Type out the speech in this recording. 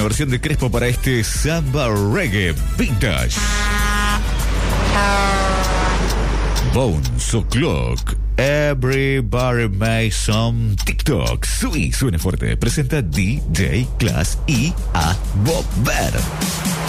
La versión de Crespo para este Samba Reggae Vintage. Bones O'Clock. Everybody make some TikTok. Suene fuerte. Presenta DJ Class y a Bob Ver.